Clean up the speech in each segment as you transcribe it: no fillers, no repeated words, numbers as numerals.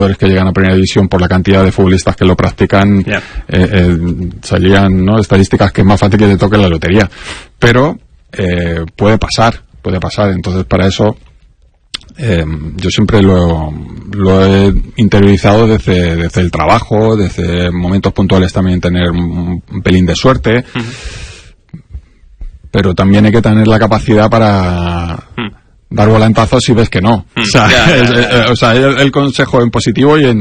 que llegan a primera división por la cantidad de futbolistas que lo practican, salían, ¿no?, estadísticas que es más fácil que te toque la lotería, pero puede pasar, entonces para eso yo siempre lo he interiorizado desde el trabajo, desde momentos puntuales también tener un pelín de suerte, pero también hay que tener la capacidad para dar volantazos si ves que no. O sea, el consejo en positivo y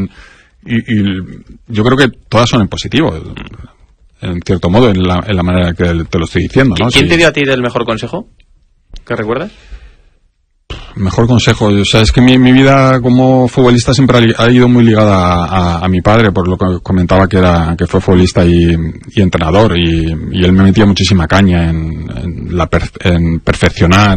yo creo que todas son en positivo, en cierto modo, en la manera que te lo estoy diciendo, ¿no? ¿Quién te dio a ti el mejor consejo? ¿Qué recuerdas? Mejor consejo, o sea, es que mi vida como futbolista siempre ha ido muy ligada a mi padre, por lo que comentaba que fue futbolista y entrenador, y él me metía muchísima caña en perfeccionar,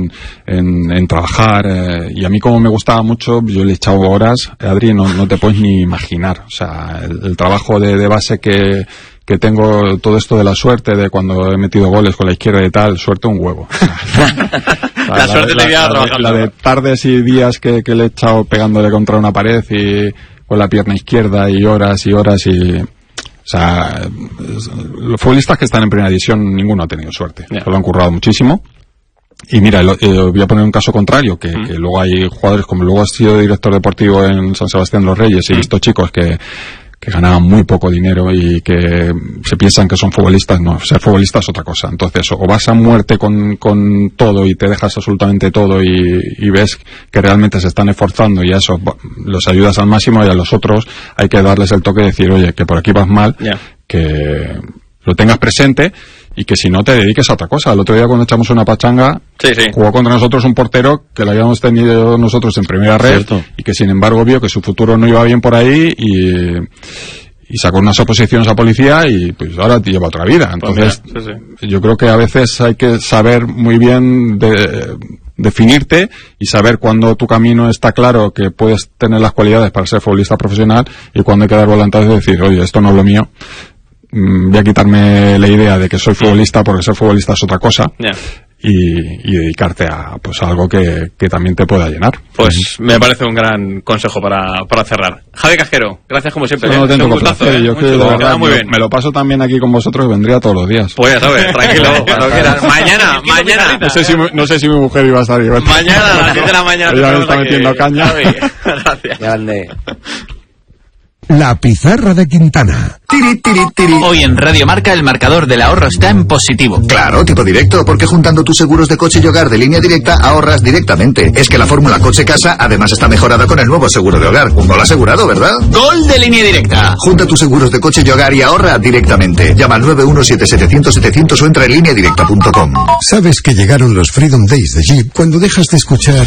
en trabajar, y a mí como me gustaba mucho, yo le he echado horas, Adri, no te puedes ni imaginar, o sea, el trabajo de base que tengo, todo esto de la suerte, de cuando he metido goles con la izquierda y tal, suerte un huevo. La suerte te queda trabajando. La de tardes y días que le he echado pegándole contra una pared y con la pierna izquierda y horas y horas y... O sea, los futbolistas que están en primera división, ninguno ha tenido suerte. Se lo han currado muchísimo. Y mira, voy a poner un caso contrario, que luego hay jugadores, como luego he sido director deportivo en San Sebastián de los Reyes, y he visto chicos que ganaban muy poco dinero y que se piensan que son futbolistas. No, ser futbolista es otra cosa. Entonces, o vas a muerte con todo y te dejas absolutamente todo y ves que realmente se están esforzando y a eso los ayudas al máximo, y a los otros hay que darles el toque de decir, oye, que por aquí vas mal, que lo tengas presente y que si no te dediques a otra cosa. El otro día cuando echamos una pachanga, jugó contra nosotros un portero que lo habíamos tenido nosotros en primera red, y que sin embargo vio que su futuro no iba bien por ahí y sacó unas oposiciones a policía y pues ahora te lleva otra vida. Entonces yo creo que a veces hay que saber muy bien definirte y saber cuándo tu camino está claro, que puedes tener las cualidades para ser futbolista profesional, y cuándo hay que dar volantazos y decir, oye, esto no es lo mío. Voy a quitarme la idea de que soy futbolista, porque ser futbolista es otra cosa, y dedicarte a algo que también te pueda llenar. Pues me parece un gran consejo para cerrar. Javi Casquero, gracias como siempre. No tengo placer, yo muy bien. Me lo paso también aquí con vosotros, vendría todos los días. Pues ya sabes, tranquilo, cuando quieras. Mañana. No sé si mi mujer iba a estar igual. Mañana a las 10 de la mañana. Ella me está metiendo caña. Javi, gracias. Grande. La pizarra de Quintana. Hoy en Radio Marca el marcador del ahorro está en positivo. Claro, tipo directo, porque juntando tus seguros de coche y hogar de Línea Directa ahorras directamente. Es que la fórmula coche-casa además está mejorada con el nuevo seguro de hogar. Un gol asegurado, ¿verdad? ¡Gol de Línea Directa! Junta tus seguros de coche y hogar y ahorra directamente. Llama al 917-700-700 o entra en lineadirecta.com. ¿Sabes que llegaron los Freedom Days de Jeep cuando dejas de escuchar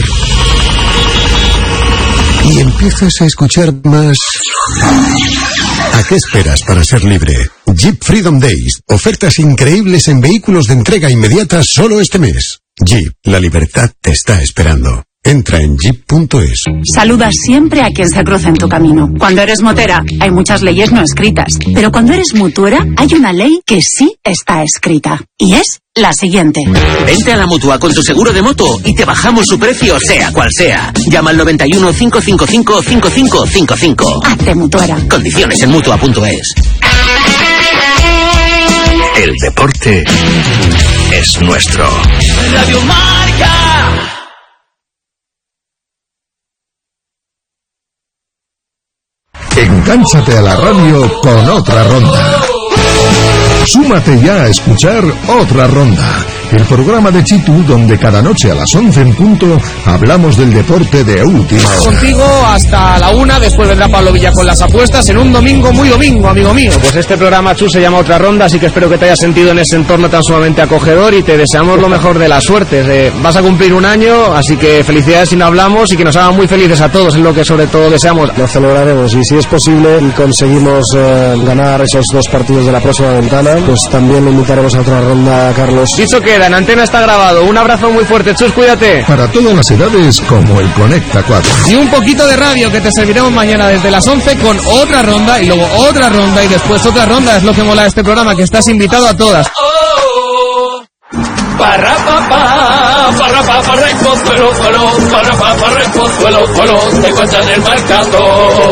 y empiezas a escuchar más? ¿A qué esperas para ser libre? Jeep Freedom Days. Ofertas increíbles en vehículos de entrega inmediata solo este mes. Jeep, la libertad te está esperando. Entra en jeep.es. Saluda siempre a quien se cruza en tu camino. Cuando eres motera, hay muchas leyes no escritas. Pero cuando eres mutuera, hay una ley que sí está escrita. Y es la siguiente. Vente a la Mutua con tu seguro de moto y te bajamos su precio, sea cual sea. Llama al 91 555 5555. Hazte mutuera. Condiciones en Mutua.es. El deporte es nuestro. Radio Marca. Engánchate a la radio con Otra Ronda. Súmate ya a escuchar Otra Ronda, el programa de Chitu donde cada noche a las 11 en punto hablamos del deporte de última hora. Contigo hasta la 1, después vendrá Pablo Villa con las apuestas en un domingo muy domingo, amigo mío. Pues este programa, Chu, se llama Otra Ronda, así que espero que te hayas sentido en ese entorno tan sumamente acogedor y te deseamos lo mejor de las suertes. Vas a cumplir un año, así que felicidades si no hablamos y que nos hagan muy felices a todos, es lo que sobre todo deseamos. Lo celebraremos y si es posible y conseguimos ganar esos 2 partidos de la próxima ventana, pues también le invitaremos a Otra Ronda, Carlos. Dicho queda, en antena está grabado. Un abrazo muy fuerte, Chus, cuídate. Para todas las edades, como el Conecta 4. Y un poquito de radio que te serviremos mañana desde las 11 con Otra Ronda y luego Otra Ronda y después Otra Ronda. Es lo que mola de este programa, que estás invitado a todas. Te cuentan el marcador.